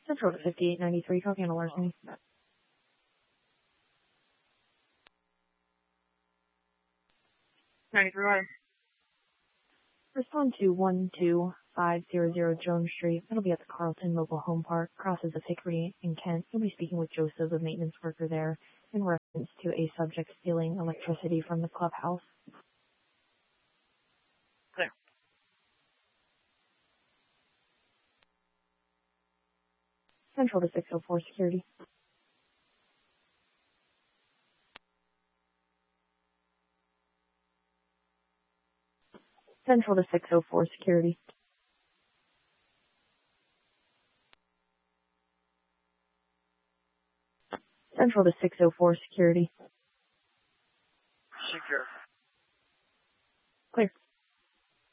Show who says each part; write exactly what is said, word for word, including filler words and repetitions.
Speaker 1: Central to fifty-eight ninety-three, copy on a larceny.
Speaker 2: ninety-three one.
Speaker 1: Respond to one two five zero zero Jones Street. It'll be at the Carlton Mobile Home Park, crosses of Hickory in Kent. You'll be speaking with Joseph, a maintenance worker there, in reference to a subject stealing electricity from the clubhouse.
Speaker 2: Clear.
Speaker 1: Central to six oh four Security. Central to six oh four Security. Central to six oh four Security.
Speaker 2: Secure.
Speaker 1: Clear.